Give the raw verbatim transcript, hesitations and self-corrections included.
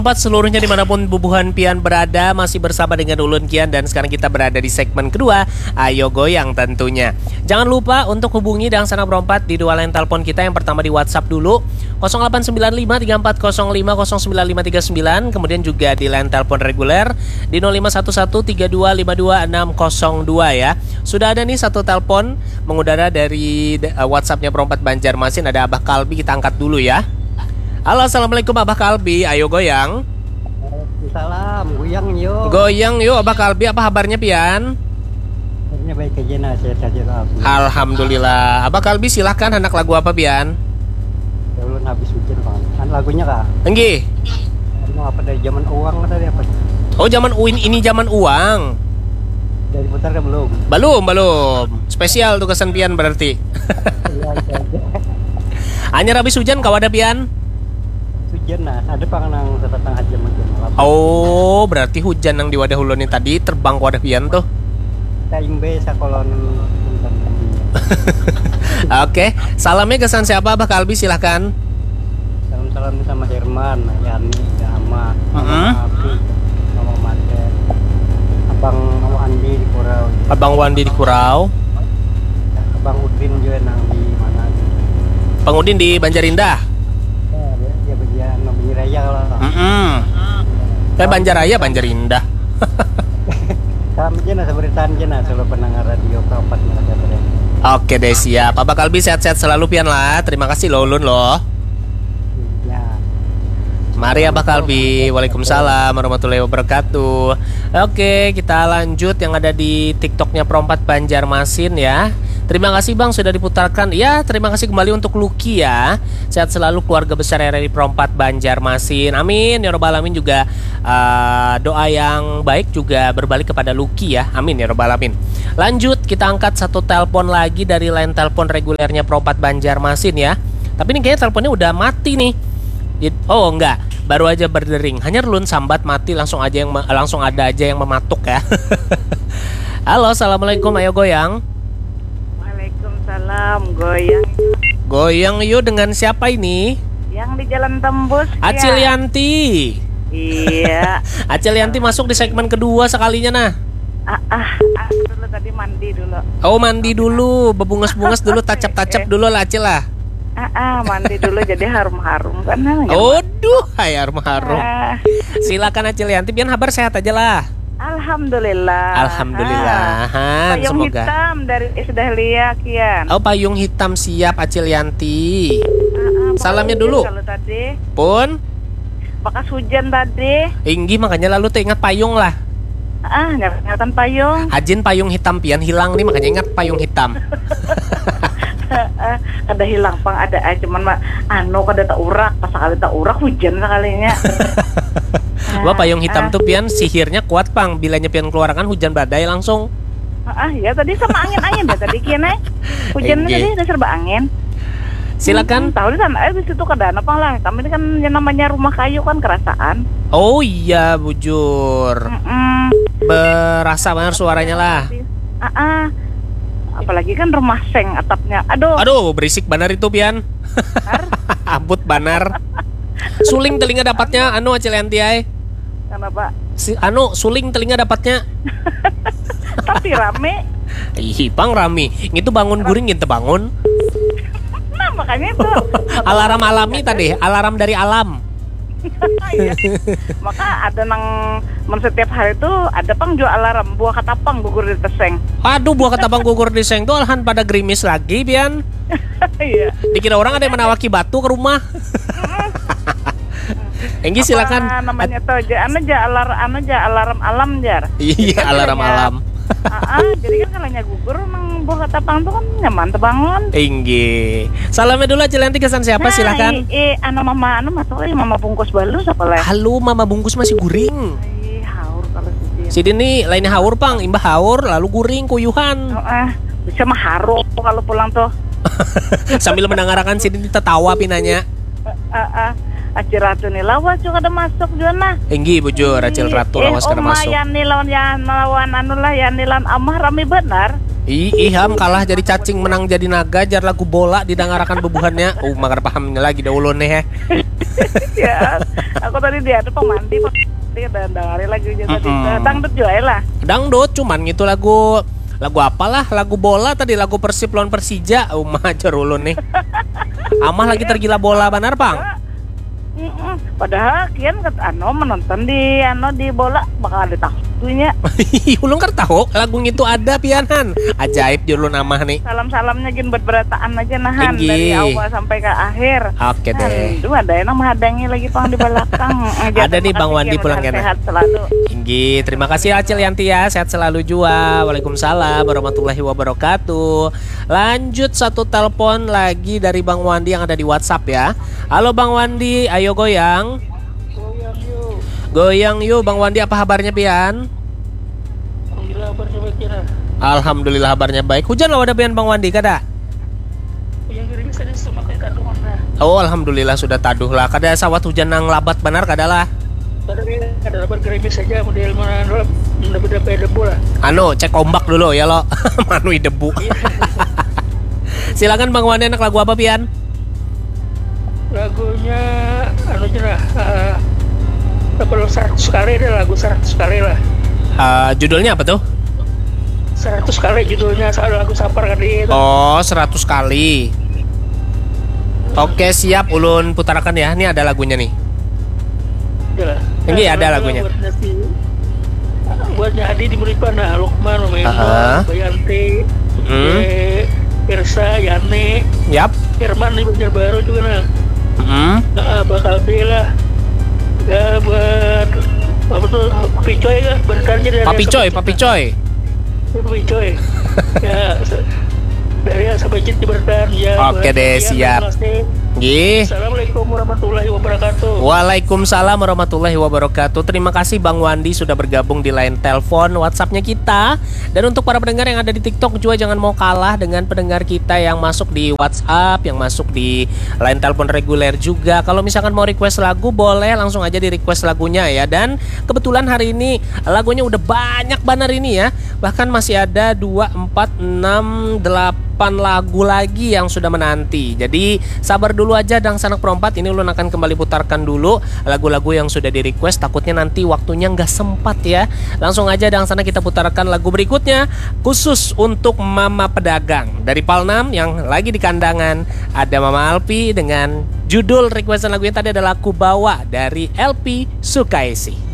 Tempat seluruhnya dimanapun bubuhan pian berada, masih bersama dengan Ulun Kian. Dan sekarang kita berada di segmen kedua, Ayo Goyang tentunya. Jangan lupa untuk hubungi Dang Sana Berompat di dua line telepon kita. Yang pertama di WhatsApp dulu nol delapan sembilan lima tiga empat nol lima nol sembilan lima tiga sembilan. Kemudian juga di line telepon reguler di nol lima satu satu tiga dua lima dua enam nol dua ya. Sudah ada nih satu telepon mengudara dari uh, WhatsAppnya Berompat Banjarmasin. Ada Abah Kalbi, kita angkat dulu ya. Halo, assalamualaikum Abah Kalbi, ayo goyang. Salam, goyang yuk. Goyang yuk Abah Kalbi, apa kabarnya pian? Kabarnya baik aja, nah sehat saja. Alhamdulillah. Abah Kalbi silahkan, anak lagu apa pian? Ya ulun habis hujan kan. Kan lagunya kak? Enggih. Mau apa dari zaman uang tadi apa? Oh zaman uin ini zaman uang. Dari putar ke belum? Belum, belum. Spesial tuh kesan pian berarti. Iya aja. Anyar habis hujan kau ada pian? Hujan nah, ada panganang setatang aja macam apa? Oh, berarti hujan yang di wadah ulun ini tadi terbang ke wadah pian tuh. Kaing be sakolon. Oke, salamnya kesan siapa Abah Kalbi silahkan. Salam-salam sama Herman, Yani, Ama, Mama Mm-hmm. Abi, Mama Made, Abang Wandi di Kurau. Abang Wandi di Kurau. Abang Udin juga nang di mana? Bang Udin di Banjarindah. Ya, dia bagian Banjar Raya lah. Mm-mm. Kayak Banjaraya, Banjarindah. Salam aja nah, seberitaan aja nah, selalu pendengar radio Berompat mereka ber. Oke deh, siap. Abah Kalbi sehat-sehat selalu pian lah. Terima kasih loh Ulun loh. Ya. Mari Abah Kalbi. Waalaikumsalam warahmatullahi wabarakatuh. Oke, kita lanjut yang ada di TikToknya Berompat Banjarmasin ya. Terima kasih Bang sudah diputarkan. Ya, terima kasih kembali untuk Lucky ya. Sehat selalu keluarga besar R R I Berompat Banjarmasin. Amin ya robbal alamin. Juga uh, doa yang baik juga berbalik kepada Lucky ya. Amin ya robbal alamin. Lanjut, kita angkat satu telepon lagi dari line telepon regulernya Berompat Banjarmasin ya. Tapi ini kayaknya teleponnya udah mati nih. Oh enggak, baru aja berdering. Hanya relun sambat mati langsung aja yang langsung ada aja yang mematuk ya. Halo, assalamualaikum, ayo goyang. Salam goyang. Goyang yuk dengan siapa ini? Yang di Jalan Tembus. Acil ya. Yanti. Iya. Acil Yanti masuk di segmen kedua sekalinya nah. Ah, ah, ah dulu tadi mandi dulu. Oh mandi dulu, bebungas-bungas dulu, tacap-tacap dulu lah Acil lah. Ah, ah mandi dulu jadi harum-harum kan namanya. Aduh, hai harum-harum. Ah. Silakan Acil Yanti, biar kabar sehat aja lah. Alhamdulillah. Alhamdulillah. Ah. Payung Semoga. hitam dari Isdahlia Kian. Oh payung hitam siap Acil Yanti. Ah, ah, Salamnya hujan dulu. Kalau tadi Pun bekas hujan tadi. Inggi makanya lalu teringat payung lah. Ah, nggak kelihatan payung. Ajin payung hitam pian hilang nih makanya ingat payung hitam. Kada hilang pang ada aja cuman mah anu kada tak urak pas sekali tak urak hujan sekalinya. Wah payung hitam tuh pian sihirnya kuat pang, bilanya pian keluarkan hujan badai langsung. Ah ya tadi sama angin-angin ya tadi kian eh. Hujan Engge. tadi udah serba angin. Silakan. Hmm, tahu di sana eh di situ kada apa lah. Kami ini kan yang namanya rumah kayu kan kerasaan. Oh iya bujur. Mm-mm. Berasa benar suaranya lah. Ah, ah. Apalagi kan rumah seng atapnya. Aduh. Aduh berisik banar itu pian. Abut banar. Suling telinga dapatnya anu Acil Yanti ay. Kenapa? Si, anu suling telinga dapatnya. Tapi rame. Ih pang rami. Itu bangun guring gitu bangun. Nah makanya itu. Alarm alami tadi, alarm dari alam. Iya. Maka ada nang men setiap hari itu ada pang jual alarm buah katapang gugur di teseng. Aduh buah ketabang gugur di seng tuh alhan pada gerimis lagi pian. Iya. Dikira orang ada yang menawaki batu ke rumah. Enggi silakan. Apa namanya tuh aja anu aja alarm anu aja alarm alam jar. Iya alarm alam. Ah, ah, jadi kan kalanya gugur nang buah katapang tuh kan nyaman terbangun. Enggi. Salamnya dulu Acil Yanti kesan siapa Nah, silakan. Eh, anu mama anu masuk eh mama bungkus balu siapa lah. Halo mama bungkus masih guring. Ih, haur kalau sedih. Si Dini lainnya haur pang, imbah haur lalu guring kuyuhan. Oh, ah, bisa mah haru kalau pulang tuh. Sambil mendengarkan si Dini tertawa pinanya. Ah, ah. Acil Ratu nih lawas juga ada masuk juga nah. Enggi bujur Acil Ratu lawas kena masuk. Eh, Oma lawan ya lawan anu lah ya nilan amah rame benar. Ih, iham kalah jadi cacing menang jadi naga jar lagu bola didengarakan bebuhannya. Oh, makar pahamnya lagi dah ulun nih he. Ya, aku tadi dia ada pemandi, dia dan dengerin lagunya tadi. Mm-mm. Dangdut juga ya lah. Dangdut cuman gitu lagu lagu apalah, lagu bola tadi, lagu Persib lawan Persija. Umah aja ulun nih. Amah lagi tergila bola benar, Bang. Mm-mm. Padahal kian ket ano menonton di ano di bola bakal ada takutnya. Ulun kan tahu lagu itu ada pianan. Ajaib julu nama nih. Salam-salamnya gin buat berataan aja nahan Tinggi. dari awal sampai ke akhir. Oke deh. Aduh, ada yang menghadangi lagi pang di belakang. Ada nih Bang Wandi pulang kena. Sehat selalu. Tinggi. Terima kasih Acil Yanti ya. Sehat selalu jua. Waalaikumsalam warahmatullahi wabarakatuh. Lanjut satu telepon lagi dari Bang Wandi yang ada di WhatsApp ya. Halo Bang Wandi, ayo goyang. Goyang yuk. Goyang yuk Bang Wandi, apa kabarnya pian? Alhamdulillah kabarnya baik ya. Alhamdulillah kabarnya baik. Hujan lah wadah pian Bang Wandi kada? Yang gerimis ada semakin kandungan lah. Oh alhamdulillah sudah taduh lah. Kada sawat hujan nang labat benar kada lah. Ada ada lebar gerimis saja model mana mendapat debu lah. Anu cek ombak dulu ya lo. Manui debu. Silakan Bang Wandi, enak lagu apa pian? Lagunya anu aja lah. Uh, Lagu seratus kali deh, lagu seratus kali lah. Uh, judulnya apa tuh? Seratus kali judulnya, soal lagu Sapar kali itu. Oh seratus kali. Oke siap, ulun putarakan ya. Ini ada lagunya nih. Yalah. Ini ada lagunya. Buat nanti, buat Hadi di Muripana, Lukman, Memo, Uh-huh. Bayanti, Hmm. eh, Irsa, Yani, Yap. Firman di Banjarbaru juga nah. Hmm. Nah, bakal lah. Ya buat apa tuh Papi Coy kan berkarya dari Papi Coy, Papi Coy. Papi Coy. Ya se- dari sampai Cinti bertahan ya. Oke buat deh, kalian, siap. terima kasih. Gih. Assalamualaikum warahmatullahi wabarakatuh. Waalaikumsalam warahmatullahi wabarakatuh. Terima kasih Bang Wandi sudah bergabung di line telepon WhatsAppnya kita. Dan untuk para pendengar yang ada di TikTok juga jangan mau kalah dengan pendengar kita yang masuk di WhatsApp, yang masuk di line telepon reguler juga. Kalau misalkan mau request lagu boleh langsung aja di request lagunya ya. Dan kebetulan hari ini lagunya udah banyak banget ini ya. Bahkan masih ada dua, empat, enam, delapan lagu lagi yang sudah menanti. Jadi sabar dulu aja Dang Sanak Perempat. Ini ulun akan kembali putarkan dulu lagu-lagu yang sudah di request. Takutnya nanti waktunya nggak sempat ya. Langsung aja Dang Sana kita putarkan lagu berikutnya khusus untuk Mama Pedagang dari Palnam yang lagi di kandangan. Ada Mama Alpi dengan judul requestan lagunya tadi adalah Ku Bawa dari L P Sukaisi.